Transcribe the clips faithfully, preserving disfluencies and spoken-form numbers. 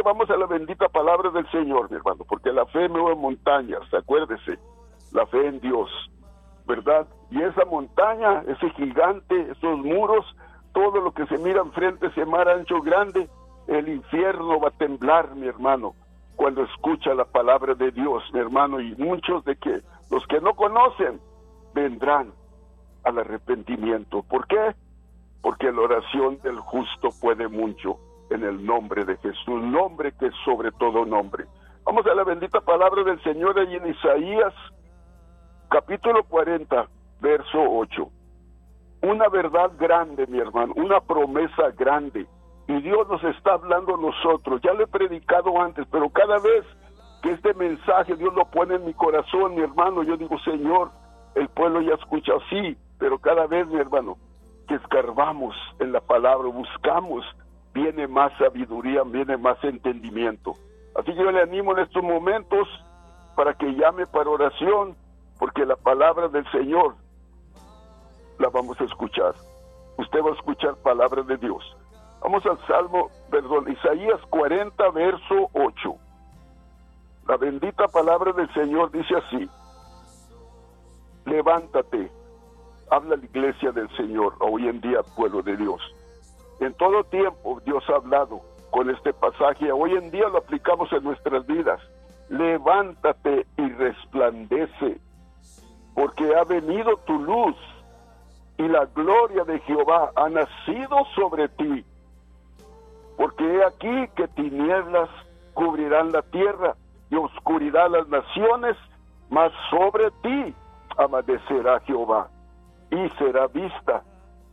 que vamos a la bendita palabra del Señor, mi hermano, porque la fe mueve montañas, acuérdese, la fe en Dios, ¿verdad? Y esa montaña, ese gigante, esos muros, todo lo que se mira enfrente, ese mar ancho grande, el infierno va a temblar, mi hermano, cuando escucha la palabra de Dios, mi hermano, y muchos de que los que no conocen vendrán al arrepentimiento. ¿Por qué? Porque la oración del justo puede mucho en el nombre de Jesús, nombre que es sobre todo nombre. Vamos a la bendita palabra del Señor ahí en Isaías, capítulo cuarenta, verso ocho. Una verdad grande, mi hermano, una promesa grande. Y Dios nos está hablando a nosotros. Ya lo he predicado antes, pero cada vez que este mensaje Dios lo pone en mi corazón, mi hermano, yo digo, Señor, el pueblo ya escucha así, pero cada vez, mi hermano, que escarbamos en la palabra, buscamos, viene más sabiduría, viene más entendimiento. Así que yo le animo en estos momentos para que llame para oración, porque la palabra del Señor la vamos a escuchar. Usted va a escuchar palabra de Dios. Vamos al Salmo, perdón, Isaías cuarenta, verso ocho. La bendita palabra del Señor dice así: levántate, habla la iglesia del Señor, hoy en día, pueblo de Dios. En todo tiempo Dios ha hablado con este pasaje, hoy en día lo aplicamos en nuestras vidas. Levántate y resplandece, porque ha venido tu luz, y la gloria de Jehová ha nacido sobre ti. Porque he aquí que tinieblas cubrirán la tierra, y oscuridad las naciones, mas sobre ti amanecerá Jehová, y será vista,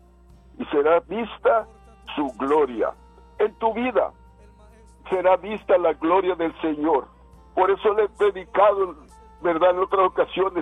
y será vista su gloria. En tu vida será vista la gloria del Señor. Por eso le he predicado, verdad, en otras ocasiones,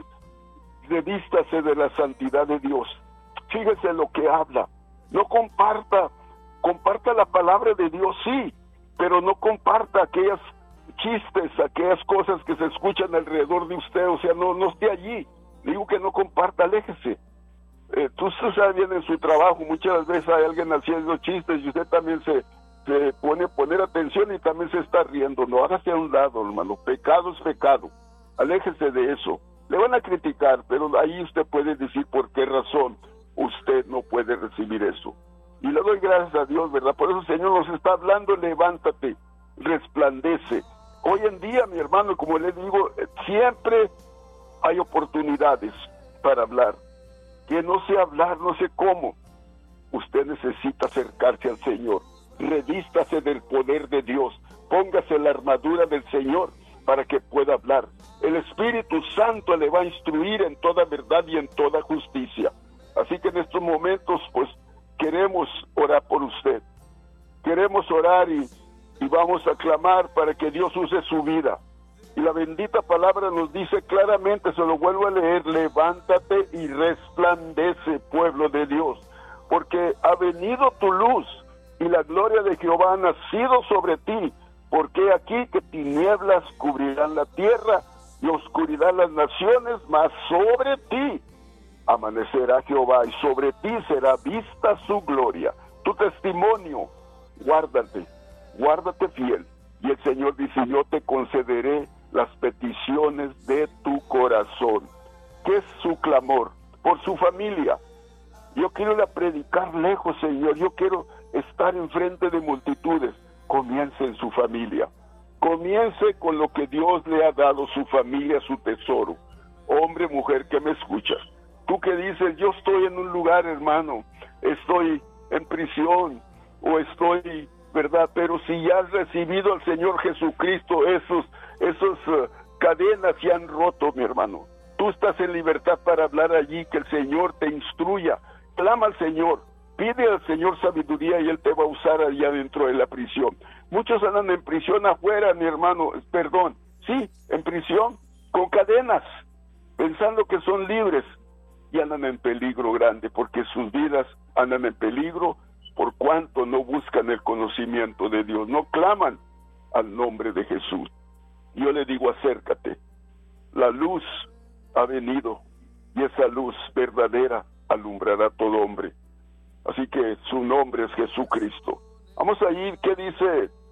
revístase de la santidad de Dios. Fíjese lo que habla. No comparta, comparta la palabra de Dios, sí, pero no comparta aquellas chistes, aquellas cosas que se escuchan alrededor de usted, o sea, no, no esté allí. Digo que no comparta, aléjese. Eh, tú usted sabe bien en su trabajo, muchas veces hay alguien haciendo chistes y usted también se, se pone a poner atención y también se está riendo. No, hágase a un lado, hermano. Pecado es pecado. Aléjese de eso. Le van a criticar, pero ahí usted puede decir por qué razón usted no puede recibir eso. Y le doy gracias a Dios, ¿verdad? Por eso el Señor nos está hablando, levántate, resplandece. Hoy en día, mi hermano, como le digo, siempre hay oportunidades para hablar. Que no sé hablar, no sé cómo. Usted necesita acercarse al Señor. Revístase del poder de Dios. Póngase la armadura del Señor para que pueda hablar. El Espíritu Santo le va a instruir en toda verdad y en toda justicia. Así que en estos momentos, pues, queremos orar por usted. Queremos orar y, y vamos a clamar para que Dios use su vida. Y la bendita palabra nos dice claramente, se lo vuelvo a leer: levántate y resplandece, pueblo de Dios, porque ha venido tu luz y la gloria de Jehová ha nacido sobre ti. Porque aquí que tinieblas cubrirán la tierra y oscuridad las naciones, mas sobre ti amanecerá Jehová y sobre ti será vista su gloria. Tu testimonio, guárdate, guárdate fiel. Y el Señor dice: yo te concederé las peticiones de tu corazón. ¿Qué es su clamor? Por su familia. Yo quiero ir a predicar lejos, Señor. Yo quiero estar enfrente de multitudes. Comience en su familia. Comience con lo que Dios le ha dado, su familia, su tesoro. Hombre, mujer que me escuchas. Tú que dices: yo estoy en un lugar, hermano, estoy en prisión o estoy, ¿verdad? Pero si ya has recibido al Señor Jesucristo, esos, esos uh, cadenas se han roto, mi hermano. Tú estás en libertad para hablar allí, que el Señor te instruya. Clama al Señor, pide al Señor sabiduría y Él te va a usar allá dentro de la prisión. Muchos andan en prisión afuera, mi hermano, perdón, sí, en prisión, con cadenas, pensando que son libres, y andan en peligro grande, porque sus vidas andan en peligro por cuanto no buscan el conocimiento de Dios, no claman al nombre de Jesús. Yo le digo: acércate, la luz ha venido, y esa luz verdadera alumbrará a todo hombre. Así que su nombre es Jesucristo. Vamos a ir, ¿qué dice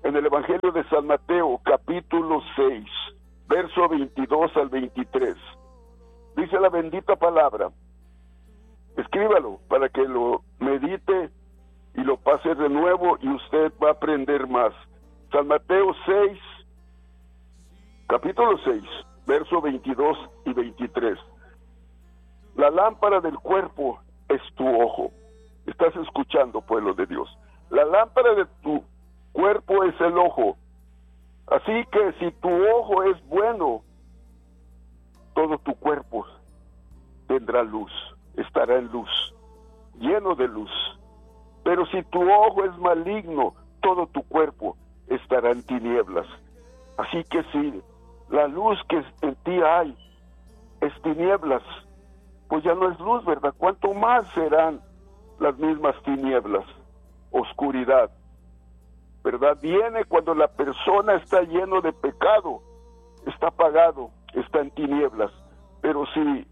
en el Evangelio de San Mateo, capítulo seis, verso veintidós al veintitrés. Dice la bendita palabra. Escríbalo para que lo medite y lo pase de nuevo y usted va a aprender más. San Mateo seis, capítulo seis, verso veintidós y veintitrés. La lámpara del cuerpo es tu ojo. ¿Estás escuchando, pueblo de Dios? La lámpara de tu cuerpo es el ojo. Así que si tu ojo es bueno, todo tu cuerpo tendrá luz, estará en luz, lleno de luz. Pero si tu ojo es maligno, todo tu cuerpo estará en tinieblas. Así que si la luz que en ti hay es tinieblas, pues ya no es luz, ¿verdad? ¿Cuánto más serán las mismas tinieblas? Oscuridad, ¿verdad? Viene cuando la persona está lleno de pecado, está apagado, está en tinieblas. Pero si,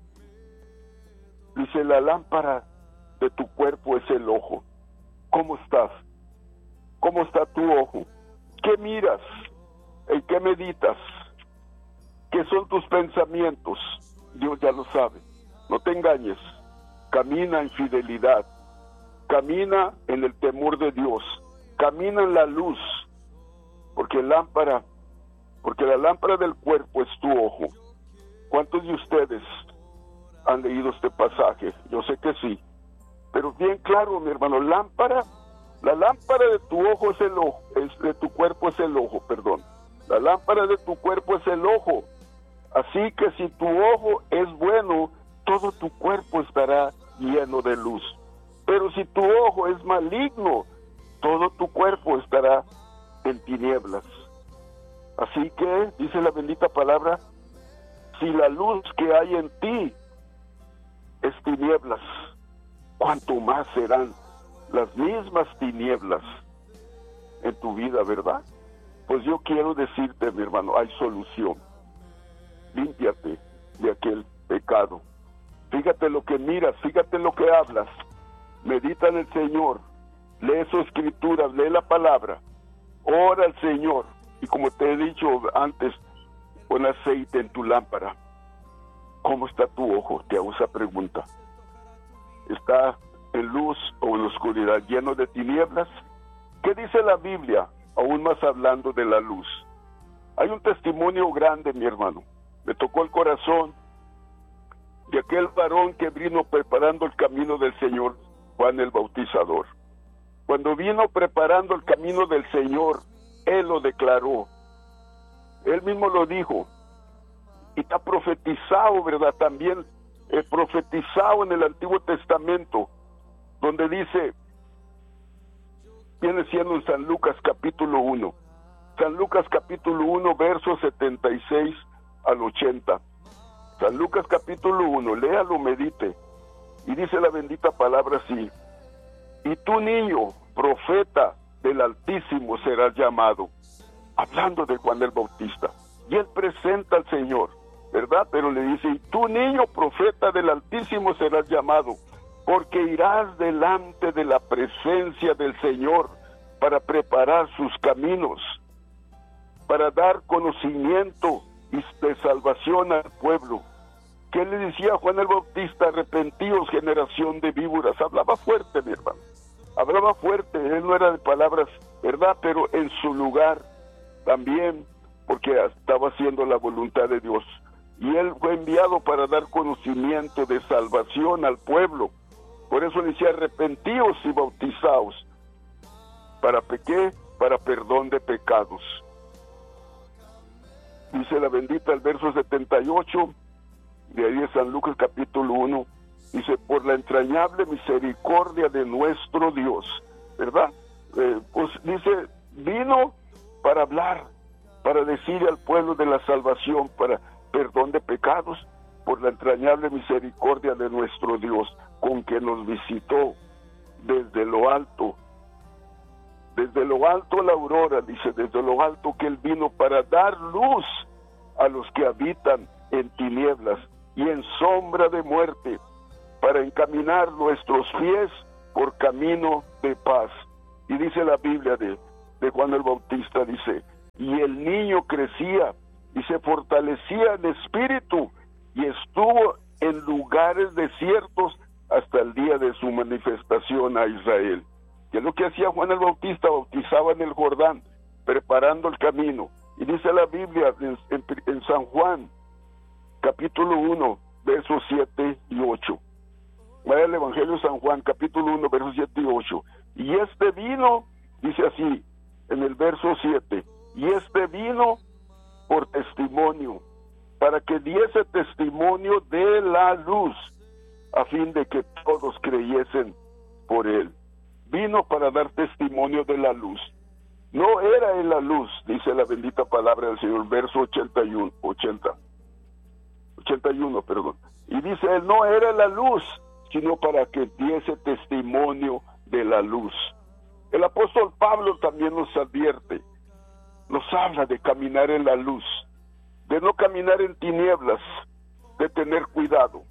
dice, la lámpara de tu cuerpo es el ojo. ¿Cómo estás? ¿Cómo está tu ojo? ¿Qué miras? ¿En qué meditas? ¿Qué son tus pensamientos? Dios ya lo sabe. No te engañes. Camina en fidelidad. Camina en el temor de Dios. Camina en la luz. Porque lámpara, porque la lámpara del cuerpo es tu ojo. ¿Cuántos de ustedes han leído este pasaje? Yo sé que sí. Pero bien claro, mi hermano, lámpara, la lámpara de tu ojo es el ojo, es, de tu cuerpo es el ojo, perdón. La lámpara de tu cuerpo es el ojo. Así que si tu ojo es bueno, todo tu cuerpo estará lleno de luz. Pero si tu ojo es maligno, todo tu cuerpo estará en tinieblas. Así que, dice la bendita palabra, si la luz que hay en ti es tinieblas, cuánto más serán las mismas tinieblas en tu vida, ¿verdad? Pues yo quiero decirte, mi hermano, hay solución. Límpiate de aquel pecado. Fíjate lo que miras, fíjate lo que hablas. Medita en el Señor. Lee su escritura, lee la palabra. Ora al Señor. Y como te he dicho antes, pon aceite en tu lámpara. ¿Cómo está tu ojo? Te hago esa pregunta. ¿Está en luz o en oscuridad, lleno de tinieblas? ¿Qué dice la Biblia? Aún más hablando de la luz. Hay un testimonio grande, mi hermano. Me tocó el corazón de aquel varón que vino preparando el camino del Señor, Juan el Bautizador. Cuando vino preparando el camino del Señor, él lo declaró. Él mismo lo dijo. Y está profetizado, ¿verdad? También eh, profetizado en el Antiguo Testamento, donde dice, viene siendo en San Lucas capítulo uno. San Lucas capítulo uno, versos setenta y seis al ochenta. San Lucas capítulo uno, léalo, medite. Y dice la bendita palabra así: y tú, niño, profeta del Altísimo serás llamado. Hablando de Juan el Bautista. Y él presenta al Señor, ¿verdad? Pero le dice, y tú, niño, profeta del Altísimo serás llamado, porque irás delante de la presencia del Señor para preparar sus caminos, para dar conocimiento y de salvación al pueblo. ¿Qué le decía Juan el Bautista? Arrepentíos, generación de víboras. Hablaba fuerte, mi hermano. Hablaba fuerte. Él no era de palabras, ¿verdad? Pero en su lugar también, porque estaba haciendo la voluntad de Dios. Y él fue enviado para dar conocimiento de salvación al pueblo. Por eso le decía, arrepentíos y bautizaos. ¿Para qué? Para perdón de pecados. Dice la bendita el verso setenta y ocho, de ahí de San Lucas capítulo uno, dice, por la entrañable misericordia de nuestro Dios, ¿verdad? Eh, pues dice, vino para hablar, para decir al pueblo de la salvación, para perdón de pecados, por la entrañable misericordia de nuestro Dios, con que nos visitó desde lo alto, desde lo alto la aurora, dice, desde lo alto que Él vino para dar luz a los que habitan en tinieblas y en sombra de muerte, para encaminar nuestros pies por camino de paz. Y dice la Biblia de de Juan el Bautista, dice, y el niño crecía y se fortalecía en espíritu y estuvo en lugares desiertos hasta el día de su manifestación a Israel. Que es lo que hacía Juan el Bautista, bautizaba en el Jordán, preparando el camino. Y dice la Biblia en, en, en San Juan, capítulo uno, versos siete y ocho. Vaya el Evangelio de San Juan, capítulo uno, versos siete y ocho. Y este vino, dice así, en el verso siete, y este vino por testimonio, para que diese testimonio de la luz, a fin de que todos creyesen por él. Vino para dar testimonio de la luz. No era en la luz, dice la bendita palabra del Señor, verso ochenta y uno, ochenta, ochenta y uno, perdón. Y dice, él no era la luz, sino para que diese testimonio de la luz. El apóstol Pablo también nos advierte, nos habla de caminar en la luz, de no caminar en tinieblas, de tener cuidado,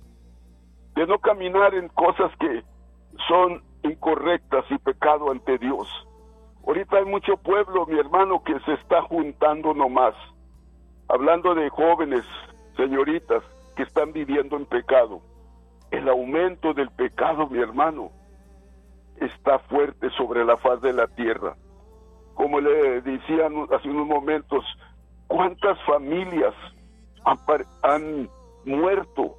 de no caminar en cosas que son incorrectas y pecado ante Dios. Ahorita hay mucho pueblo, mi hermano, que se está juntando nomás, hablando de jóvenes, señoritas, que están viviendo en pecado. El aumento del pecado, mi hermano, está fuerte sobre la faz de la tierra. Como le decían hace unos momentos, ¿cuántas familias han, han muerto?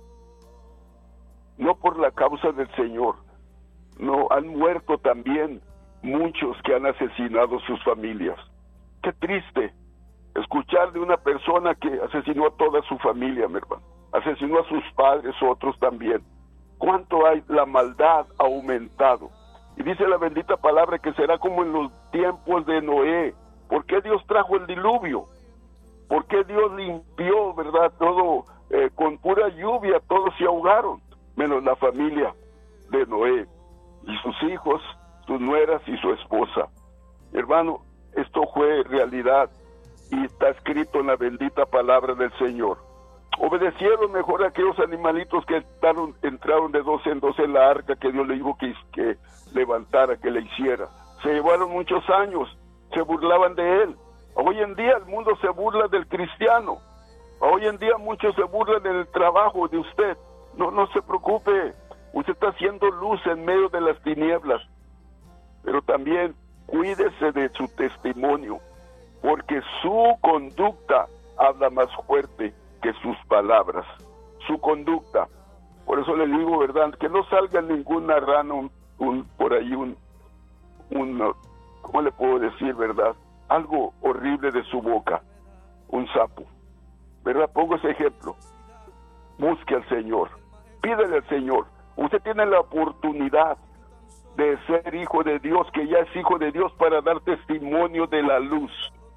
No por la causa del Señor, no, han muerto también muchos que han asesinado sus familias. Qué triste escuchar de una persona que asesinó a toda su familia, mi hermano. Asesinó a sus padres, otros también. ¿Cuánto hay? La maldad ha aumentado. Y dice la bendita palabra que será como en los tiempos de Noé. ¿Por qué Dios trajo el diluvio? ¿Por qué Dios limpió, verdad, todo eh, con pura lluvia? Todos se ahogaron, menos la familia de Noé y sus hijos, sus nueras y su esposa. Hermano, esto fue realidad y está escrito en la bendita palabra del Señor. Obedecieron mejor a aquellos animalitos que entraron, entraron de dos en dos en la arca que Dios le dijo que, que levantara, que le hiciera. Se llevaron muchos años, se burlaban de él. Hoy en día el mundo se burla del cristiano. Hoy en día muchos se burlan del trabajo de usted. No, no se preocupe, usted está haciendo luz en medio de las tinieblas. Pero también cuídese de su testimonio, porque su conducta habla más fuerte que sus palabras. Su conducta. Por eso le digo, ¿verdad? Que no salga ninguna rana, un, un, por ahí un, un, ¿cómo le puedo decir, verdad? Algo horrible de su boca, un sapo, ¿verdad? Pongo ese ejemplo. Busque al Señor, pídele al Señor. Usted tiene la oportunidad de ser hijo de Dios, que ya es hijo de Dios, para dar testimonio de la luz.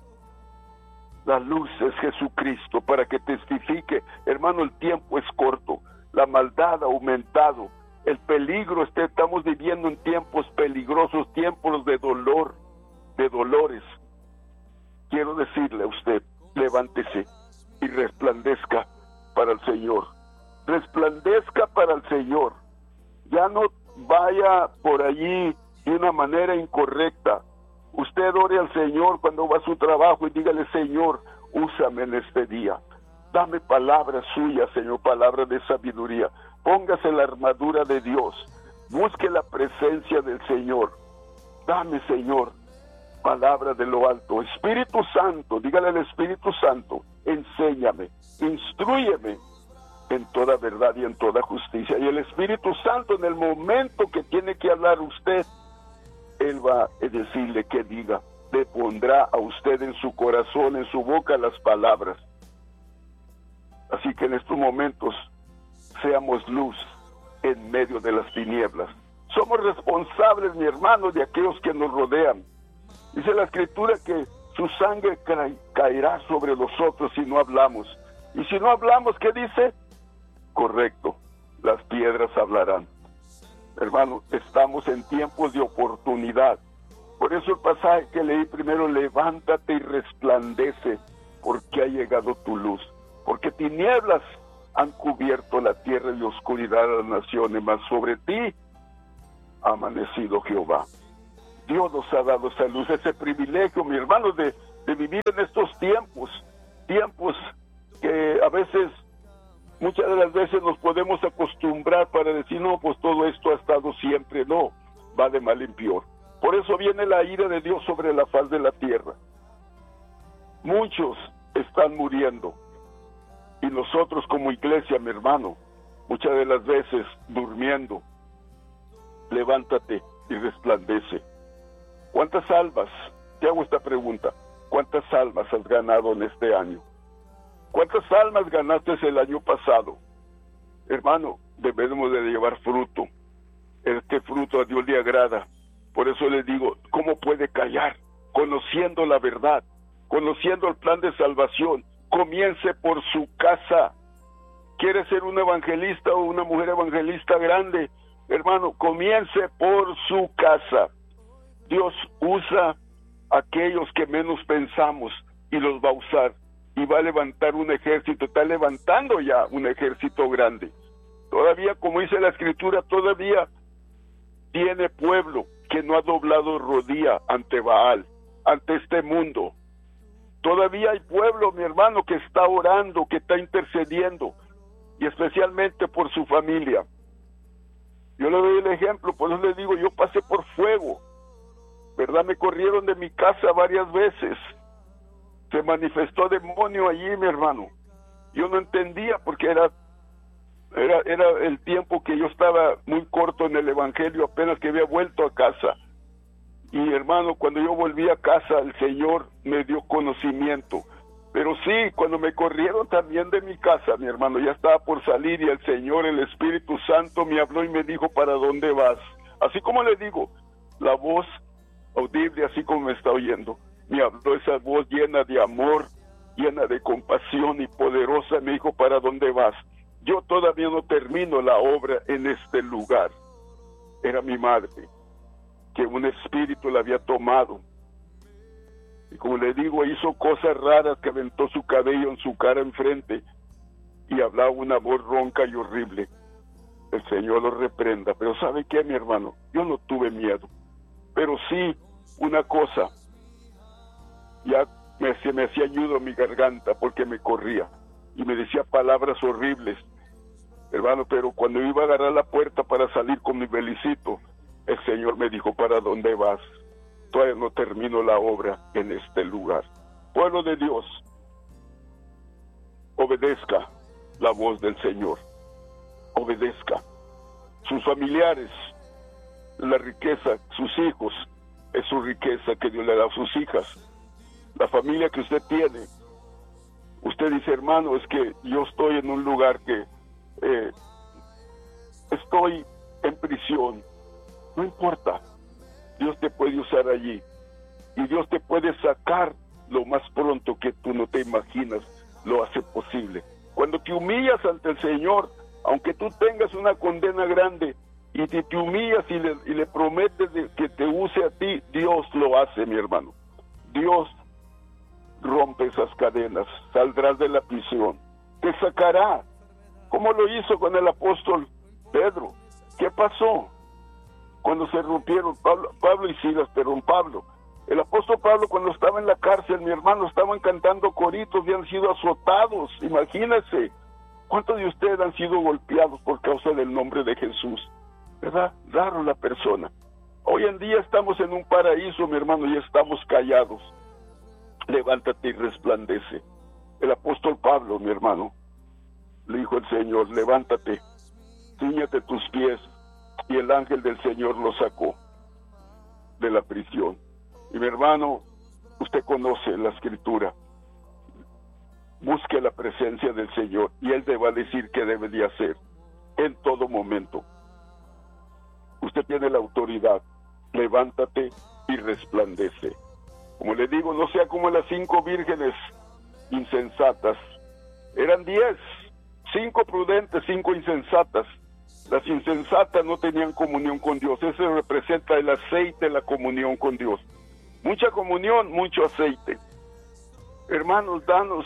La luz es Jesucristo, para que testifique. Hermano, el tiempo es corto, la maldad ha aumentado, el peligro, este, estamos viviendo en tiempos peligrosos, tiempos de dolor, de dolores. Quiero decirle a usted, levántese y resplandezca para el Señor. Resplandezca para el Señor. Ya no vaya por allí de una manera incorrecta. Usted ore al Señor cuando va a su trabajo y dígale, Señor, úsame en este día. Dame palabras suyas, Señor, palabras de sabiduría. Póngase la armadura de Dios. Busque la presencia del Señor. Dame, Señor, palabra de lo alto. Espíritu Santo, dígale al Espíritu Santo, enséñame, instrúyeme en toda verdad y en toda justicia. Y el Espíritu Santo, en el momento que tiene que hablar usted, Él va a decirle que diga. Le pondrá a usted en su corazón, en su boca, las palabras. Así que en estos momentos seamos luz en medio de las tinieblas. Somos responsables, mi hermano, de aquellos que nos rodean. Dice la Escritura que su sangre ca- caerá sobre nosotros si no hablamos. Y si no hablamos, ¿qué dice? Correcto, las piedras hablarán. Hermano, estamos en tiempos de oportunidad. Por eso el pasaje que leí primero, levántate y resplandece, porque ha llegado tu luz. Porque tinieblas han cubierto la tierra y oscuridad a las naciones, mas sobre ti ha amanecido Jehová. Dios nos ha dado esa luz, ese privilegio, mi hermano, de, de vivir en estos tiempos, tiempos que a veces, muchas de las veces nos podemos acostumbrar para decir, no, pues todo esto ha estado siempre. No, va de mal en peor. Por eso viene la ira de Dios sobre la faz de la tierra. Muchos están muriendo. Y nosotros como iglesia, mi hermano, muchas de las veces durmiendo. Levántate y resplandece. ¿Cuántas almas? Te hago esta pregunta. ¿Cuántas almas has ganado en este año? ¿Cuántas almas ganaste el año pasado? Hermano, debemos de llevar fruto. Este fruto a Dios le agrada. Por eso le digo, ¿cómo puede callar? Conociendo la verdad, conociendo el plan de salvación. Comience por su casa. ¿Quiere ser un evangelista o una mujer evangelista grande? Hermano, comience por su casa. Dios usa a aquellos que menos pensamos y los va a usar. Y va a levantar un ejército, está levantando ya un ejército grande. Todavía, como dice la Escritura, todavía tiene pueblo que no ha doblado rodilla ante Baal, ante este mundo. Todavía hay pueblo, mi hermano, que está orando, que está intercediendo, y especialmente por su familia. Yo le doy el ejemplo, por eso le digo, yo pasé por fuego, ¿verdad? Me corrieron de mi casa varias veces. Se manifestó demonio allí, mi hermano. Yo no entendía porque era, era, era el tiempo que yo estaba muy corto en el evangelio, apenas que había vuelto a casa. Y hermano, cuando yo volví a casa, el Señor me dio conocimiento. Pero sí, cuando me corrieron también de mi casa, mi hermano, ya estaba por salir y el Señor, el Espíritu Santo, me habló y me dijo, ¿para dónde vas? Así como le digo, la voz audible, así como me está oyendo. Me habló esa voz llena de amor, llena de compasión y poderosa. Me dijo, ¿para dónde vas? Yo todavía no termino la obra en este lugar. Era mi madre, que un espíritu la había tomado. Y como le digo, hizo cosas raras, que aventó su cabello en su cara enfrente y hablaba una voz ronca y horrible. El Señor lo reprenda. Pero ¿sabe qué, mi hermano? Yo no tuve miedo. Pero sí, una cosa, ya me, se me hacía nudo mi garganta porque me corría y me decía palabras horribles, hermano. Pero cuando iba a agarrar la puerta para salir con mi belicito, el Señor me dijo, ¿para dónde vas? Todavía no termino la obra en este lugar. Pueblo de Dios, obedezca la voz del Señor, obedezca. Sus familiares, la riqueza, sus hijos, es su riqueza que Dios le da a sus hijas. La familia que usted tiene, usted dice, hermano, es que yo estoy en un lugar que eh, estoy en prisión. No importa, Dios te puede usar allí y Dios te puede sacar lo más pronto que tú no te imaginas, lo hace posible. Cuando te humillas ante el Señor, aunque tú tengas una condena grande y te, te humillas y le, y le prometes de, que te use a ti, Dios lo hace, mi hermano. Dios rompe esas cadenas, saldrás de la prisión, te sacará, como lo hizo con el apóstol Pedro. ¿Qué pasó? Cuando se rompieron Pablo, Pablo y Silas, pero Pablo, el apóstol Pablo, cuando estaba en la cárcel, mi hermano, estaban cantando coritos y han sido azotados. Imagínense, ¿cuántos de ustedes han sido golpeados por causa del nombre de Jesús? ¿Verdad? Raro la persona. Hoy en día estamos en un paraíso, mi hermano, y estamos callados. Levántate y resplandece. El apóstol Pablo, mi hermano, le dijo el Señor, levántate, cíñate tus pies. Y el ángel del Señor lo sacó de la prisión. Y mi hermano, usted conoce la Escritura. Busque la presencia del Señor y Él te va a decir qué debe de hacer en todo momento. Usted tiene la autoridad. Levántate y resplandece. Como le digo, no sea como las cinco vírgenes insensatas. Eran diez, cinco prudentes, cinco insensatas. Las insensatas no tenían comunión con Dios. Eso representa el aceite, la comunión con Dios. Mucha comunión, mucho aceite. Hermanos, danos,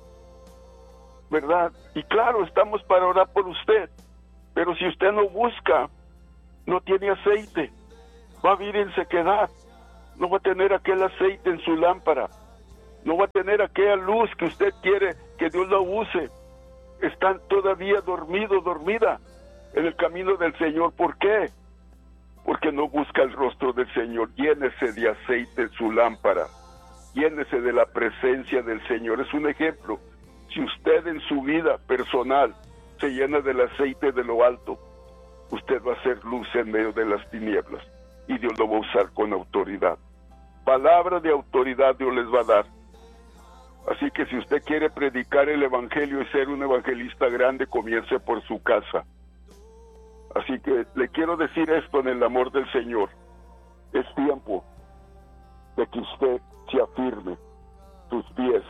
¿verdad? Y claro, estamos para orar por usted. Pero si usted no busca, no tiene aceite, va a vivir en sequedad. no va a tener aquel aceite en su lámpara, no va a tener aquella luz que usted quiere que Dios la use. Están todavía dormidos, dormida en el camino del Señor. ¿Por qué? Porque no busca el rostro del Señor. Llénese de aceite en su lámpara, llénese de la presencia del Señor. Es un ejemplo. Si usted en su vida personal se llena del aceite de lo alto, usted va a ser luz en medio de las tinieblas, y Dios lo va a usar con autoridad. Palabra de autoridad Dios les va a dar. Así que si usted quiere predicar el evangelio y ser un evangelista grande, comience por su casa. Así que le quiero decir esto en el amor del Señor. Es tiempo de que usted se afirme sus pies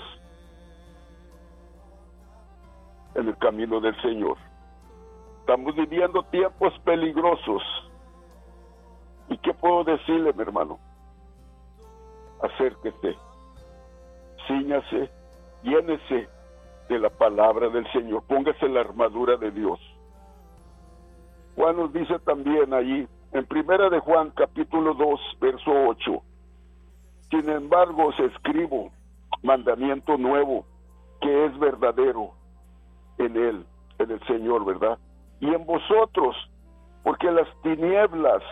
en el camino del Señor. Estamos viviendo tiempos peligrosos. ¿Y qué puedo decirle, mi hermano? Acérquese, cíñase, llénese de la palabra del Señor, póngase la armadura de Dios. Juan nos dice también allí, en Primera de Juan, capítulo dos, verso ocho, sin embargo os escribo mandamiento nuevo, que es verdadero en Él, en el Señor, ¿verdad? Y en vosotros, porque las tinieblas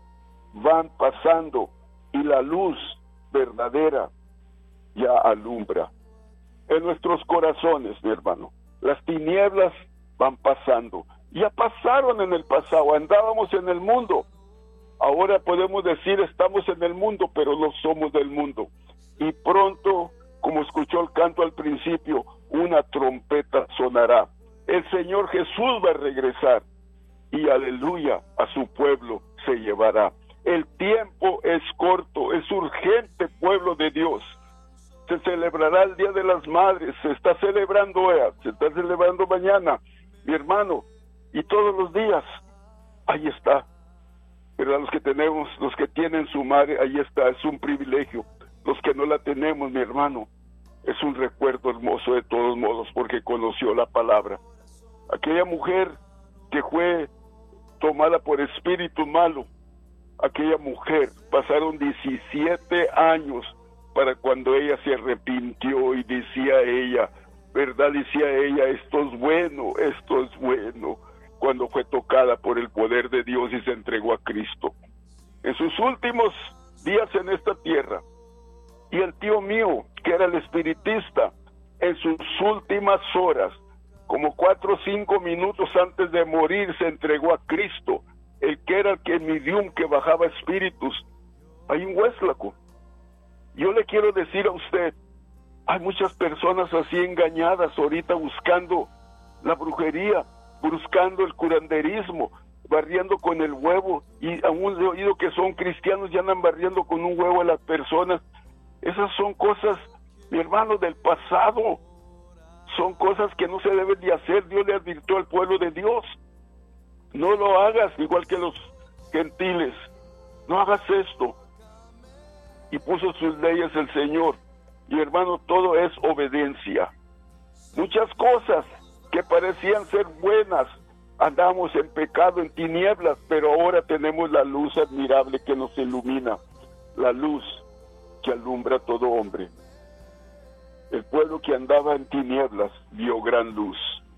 van pasando y la luz verdadera ya alumbra. En nuestros corazones, mi hermano, las tinieblas van pasando. Ya pasaron en el pasado, andábamos en el mundo. Ahora podemos decir estamos en el mundo, pero no somos del mundo. Y pronto, como escuchó el canto al principio, una trompeta sonará. El Señor Jesús va a regresar y aleluya, a su pueblo se llevará. El tiempo es corto, es urgente, pueblo de Dios. Se celebrará el Día de las Madres, se está celebrando hoy, se está celebrando mañana, mi hermano, y todos los días, ahí está. Pero a los que tenemos, los que tienen su madre, ahí está, es un privilegio. Los que no la tenemos, mi hermano, es un recuerdo hermoso de todos modos, porque conoció la palabra. Aquella mujer que fue tomada por espíritu malo, aquella mujer, pasaron diecisiete años para cuando ella se arrepintió y decía ella, ¿verdad? Decía ella, esto es bueno, esto es bueno, cuando fue tocada por el poder de Dios y se entregó a Cristo. En sus últimos días en esta tierra, y el tío mío, que era el espiritista, en sus últimas horas, como cuatro o cinco minutos antes de morir, se entregó a Cristo, el que era el que medium que bajaba espíritus, ahí en Hueslaco. Yo le quiero decir a usted, hay muchas personas así engañadas ahorita buscando la brujería, buscando el curanderismo, barriendo con el huevo, y aún he oído que son cristianos y andan barriendo con un huevo a las personas. Esas son cosas, mi hermano, del pasado. Son cosas que no se deben de hacer. Dios le advirtió al pueblo de Dios. No lo hagas, igual que los gentiles. No hagas esto. Y puso sus leyes el Señor. Y hermano, todo es obediencia. Muchas cosas que parecían ser buenas, andamos en pecado, en tinieblas, pero ahora tenemos la luz admirable que nos ilumina. La luz que alumbra a todo hombre. El pueblo que andaba en tinieblas vio gran luz.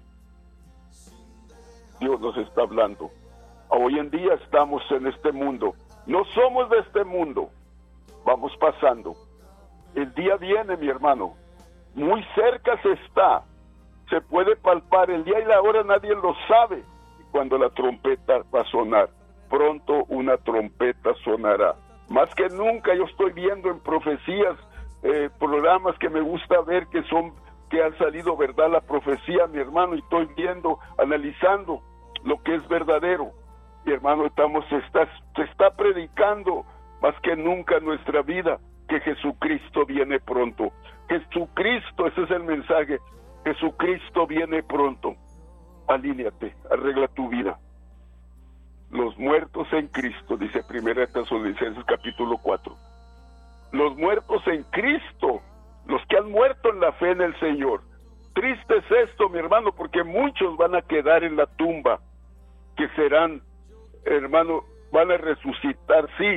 Dios nos está hablando. Hoy en día estamos en este mundo. No somos de este mundo. Vamos pasando. El día viene, mi hermano. Muy cerca se está. Se puede palpar. El día y la hora nadie lo sabe. Cuando la trompeta va a sonar. Pronto una trompeta sonará. Más que nunca yo estoy viendo en profecías, eh, programas que me gusta ver que son, que han salido verdad la profecía, mi hermano, y estoy viendo, analizando lo que es verdadero. Mi hermano, estamos, se está, se está predicando más que nunca en nuestra vida que Jesucristo viene pronto. Jesucristo, ese es el mensaje. Jesucristo viene pronto. Alíneate, arregla tu vida. Los muertos en Cristo, dice Primera de Tesalonicenses capítulo cuatro. Los muertos en Cristo, los que han muerto en la fe en el Señor. Triste es esto, mi hermano, porque muchos van a quedar en la tumba, que serán, hermano, van a resucitar, sí,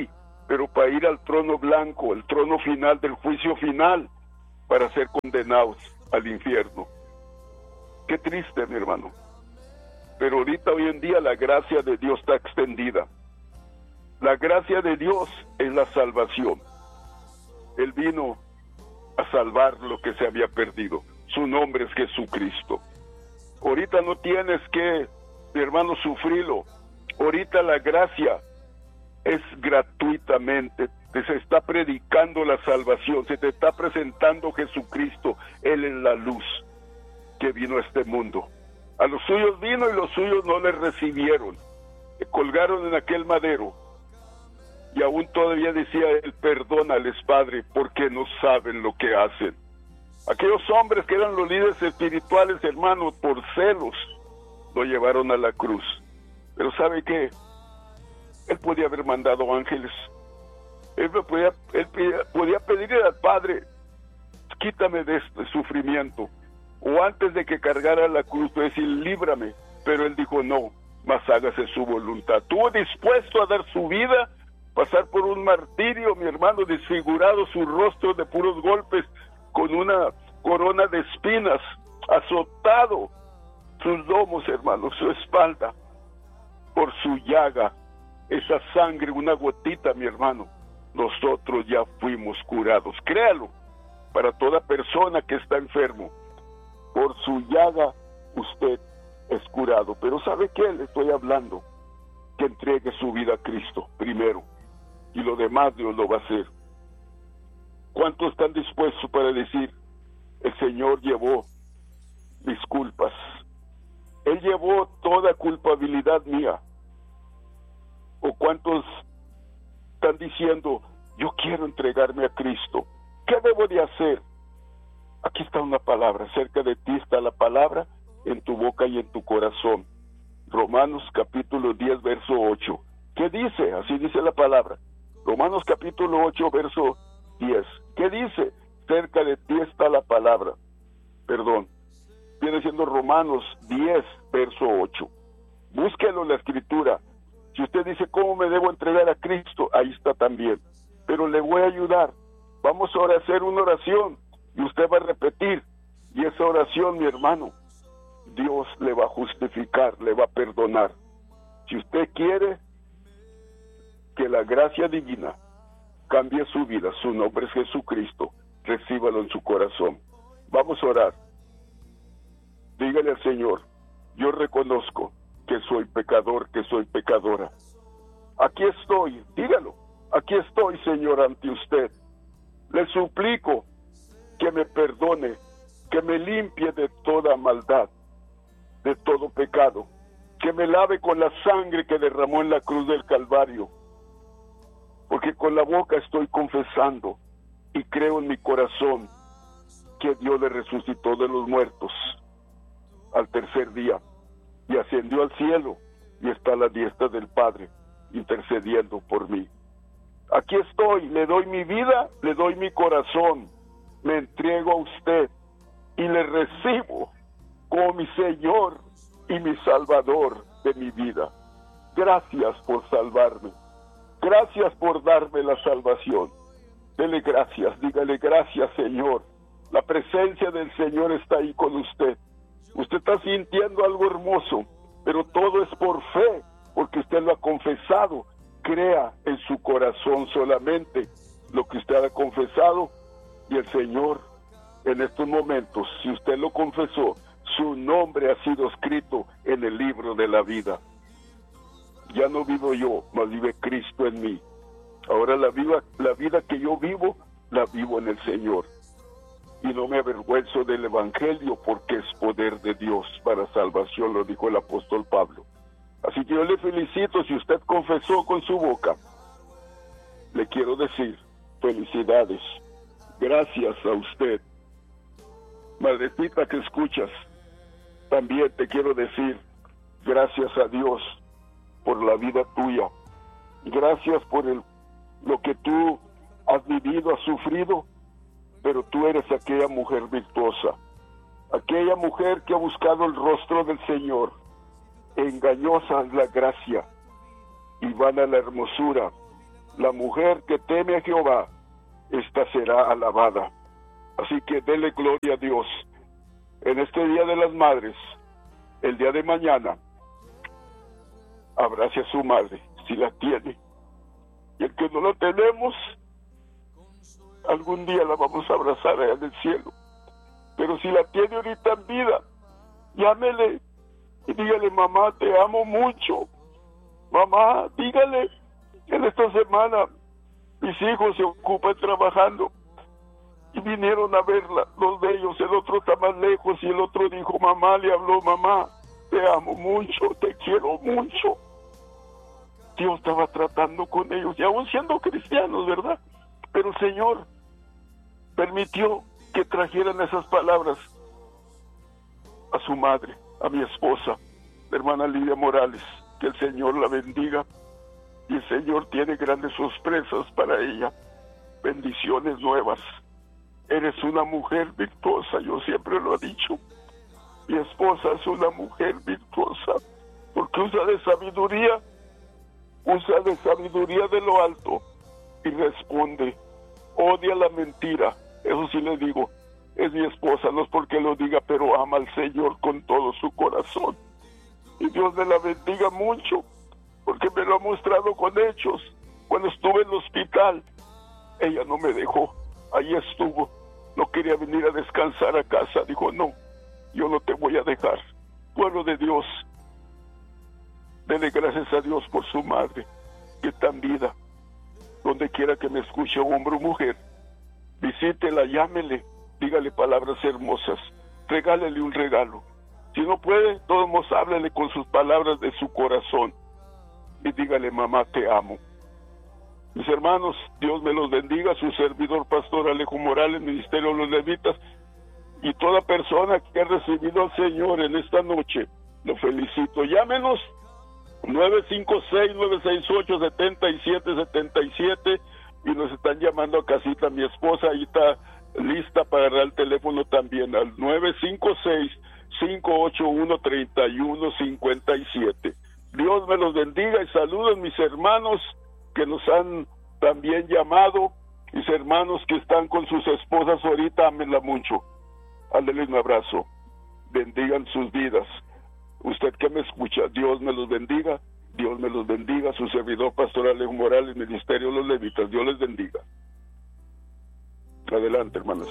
pero para ir al trono blanco, el trono final del juicio final, para ser condenados al infierno. Qué triste, mi hermano. Pero ahorita, hoy en día, la gracia de Dios está extendida. La gracia de Dios es la salvación. Él vino a salvar lo que se había perdido. Su nombre es Jesucristo. Ahorita no tienes que, mi hermano, sufrirlo. Ahorita la gracia es gratuitamente. Te se está predicando la salvación. Se te está presentando Jesucristo. Él es la luz que vino a este mundo. A los suyos vino y los suyos no le recibieron. Le colgaron en aquel madero. Y aún todavía decía él, perdónales, Padre, porque no saben lo que hacen. Aquellos hombres que eran los líderes espirituales, hermanos, por celos, lo llevaron a la cruz. Pero ¿sabe qué? Él podía haber mandado ángeles. Él podía, él podía pedirle al Padre, quítame de este sufrimiento. O antes de que cargara la cruz, decir, líbrame. Pero él dijo, no, mas hágase su voluntad. Estuvo dispuesto a dar su vida, pasar por un martirio, mi hermano, desfigurado su rostro de puros golpes, con una corona de espinas, azotado sus lomos, hermano, su espalda, por su llaga, esa sangre, una gotita, mi hermano, nosotros ya fuimos curados. Créalo, para toda persona que está enfermo, por su llaga usted es curado. Pero ¿sabe qué? Le estoy hablando que entregue su vida a Cristo primero, y lo demás Dios lo va a hacer. ¿Cuántos están dispuestos para decir, el Señor llevó mis culpas? Él llevó toda culpabilidad mía. ¿O cuántos están diciendo, yo quiero entregarme a Cristo? ¿Qué debo de hacer? Aquí está una palabra, cerca de ti está la palabra, en tu boca y en tu corazón. Romanos capítulo diez, verso ocho. ¿Qué dice? Así dice la palabra. Romanos capítulo ocho, verso diez. ¿Qué dice? Cerca de ti está la palabra. Perdón. Viene siendo Romanos diez, verso ocho. Búsquelo en la escritura. Si usted dice, ¿cómo me debo entregar a Cristo? Ahí está también. Pero le voy a ayudar. Vamos ahora a hacer una oración. Y usted va a repetir. Y esa oración, mi hermano, Dios le va a justificar, le va a perdonar. Si usted quiere que la gracia divina cambie su vida, su nombre es Jesucristo, recíbalo en su corazón. Vamos a orar. Dígale al Señor, yo reconozco que soy pecador, que soy pecadora. Aquí estoy, dígalo, aquí estoy, Señor, ante usted. Le suplico que me perdone, que me limpie de toda maldad, de todo pecado, que me lave con la sangre que derramó en la cruz del Calvario, porque con la boca estoy confesando y creo en mi corazón que Dios le resucitó de los muertos al tercer día y ascendió al cielo y está a la diestra del Padre intercediendo por mí. Aquí estoy, le doy mi vida, le doy mi corazón, me entrego a usted y le recibo como mi Señor y mi Salvador de mi vida. Gracias por salvarme. Gracias por darme la salvación. Dele gracias, dígale gracias, Señor. La presencia del Señor está ahí con usted. Usted está sintiendo algo hermoso, pero todo es por fe, porque usted lo ha confesado. Crea en su corazón solamente lo que usted ha confesado, y el Señor, en estos momentos, si usted lo confesó, su nombre ha sido escrito en el libro de la vida. Ya no vivo yo, mas vive Cristo en mí. Ahora la vida, la vida que yo vivo, la vivo en el Señor. Y no me avergüenzo del Evangelio, porque es poder de Dios para salvación, lo dijo el apóstol Pablo. Así que yo le felicito si usted confesó con su boca. Le quiero decir, felicidades. Gracias a usted. Madrecita que escuchas, también te quiero decir, gracias a Dios por la vida tuya. Gracias por el, lo que tú has vivido, has sufrido, pero tú eres aquella mujer virtuosa, aquella mujer que ha buscado el rostro del Señor. Engañosa es la gracia y vana la hermosura La mujer que teme a Jehová, esta será alabada. Así que dele gloria a Dios. En este Día de las Madres, el día de mañana, abrace a su madre, si la tiene. Y el que no la tenemos, algún día la vamos a abrazar allá en el cielo. Pero si la tiene ahorita en vida, llámele y dígale: mamá, te amo mucho. Mamá, dígale, en esta semana mis hijos se ocupan trabajando y vinieron a verla, dos de ellos, el otro está más lejos, y el otro dijo: mamá, le habló: mamá, te amo mucho, te quiero mucho. Dios estaba tratando con ellos, y aún siendo cristianos, ¿verdad? Pero el Señor permitió que trajeran esas palabras a su madre, a mi esposa, la hermana Lidia Morales. Que el Señor la bendiga, y el Señor tiene grandes sorpresas para ella, bendiciones nuevas. Eres una mujer virtuosa, yo siempre lo he dicho. Mi esposa es una mujer virtuosa, porque usa de sabiduría, usa de sabiduría de lo alto, y responde. Odia la mentira, eso sí le digo. Es mi esposa, no es porque lo diga, pero ama al Señor con todo su corazón. Y Dios me la bendiga mucho, porque me lo ha mostrado con hechos. Cuando estuve en el hospital, ella no me dejó, ahí estuvo. No quería venir a descansar a casa, dijo: no, yo no te voy a dejar. Pueblo de Dios, dele gracias a Dios por su madre, que está en vida. Donde quiera que me escuche, hombre o mujer, visítela, llámele, dígale palabras hermosas, regálele un regalo. Si no puede, todos modos háblele con sus palabras de su corazón y dígale: mamá, te amo. Mis hermanos, Dios me los bendiga. Su servidor, Pastor Alejo Morales, Ministerio de los Levitas, y toda persona que ha recibido al Señor en esta noche, lo felicito. Llámenos nueve cinco seis, nueve seis ocho, siete siete siete siete, y nos están llamando a casita. Mi esposa ahí está lista para agarrar el teléfono también, al nueve cinco seis, cinco ocho uno, tres uno cinco siete. Dios me los bendiga, y saluden mis hermanos que nos han también llamado, mis hermanos que están con sus esposas ahorita, ámenla mucho, ándale un abrazo, bendigan sus vidas. Usted que me escucha, Dios me los bendiga, Dios me los bendiga. Su servidor, Pastor Alejo Morales, Ministerio de los Levitas, Dios les bendiga. Adelante, hermanos.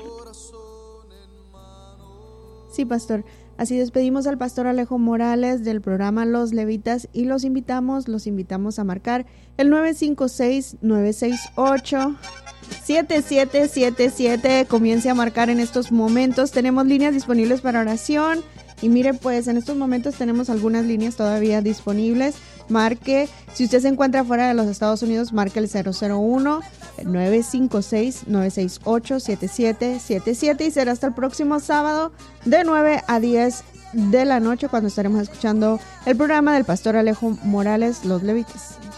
Sí, pastor. Así despedimos al pastor Alejo Morales del programa Los Levitas, y los invitamos, los invitamos a marcar el nueve cinco seis, nueve seis ocho, siete siete siete siete. Comience a marcar en estos momentos. Tenemos líneas disponibles para oración. Y mire, pues en estos momentos tenemos algunas líneas todavía disponibles. Marque, si usted se encuentra fuera de los Estados Unidos, marque el cero cero uno, nueve cinco seis, nueve seis ocho, siete siete siete siete, y será hasta el próximo sábado de nueve a diez de la noche, cuando estaremos escuchando el programa del pastor Alejo Morales, Los Levitas.